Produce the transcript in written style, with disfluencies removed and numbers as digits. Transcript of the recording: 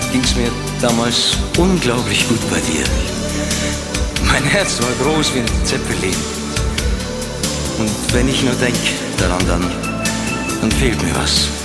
ging's mir damals unglaublich gut bei dir. Mein Herz war groß wie ein Zeppelin. Und wenn ich nur denk daran, dann fehlt mir was.